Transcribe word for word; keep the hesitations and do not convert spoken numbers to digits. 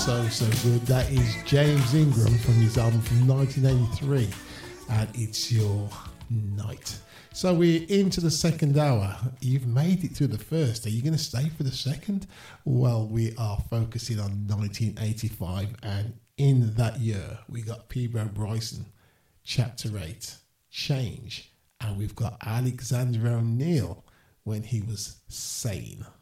So, so good. That is James Ingram from his album from nineteen eighty-three, and It's Your Night. So we're into the second hour. You've made it through the first. Are you going to stay for the second? Well, we are focusing on nineteen eighty-five, and in that year, we got Peabo Bryson, Chapter eight, Change, and we've got Alexander O'Neal when he was sane.